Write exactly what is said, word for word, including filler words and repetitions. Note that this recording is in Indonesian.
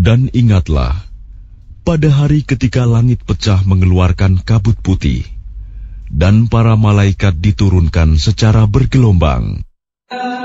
Dan ingatlah, pada hari ketika langit pecah mengeluarkan kabut putih, dan para malaikat diturunkan secara bergelombang.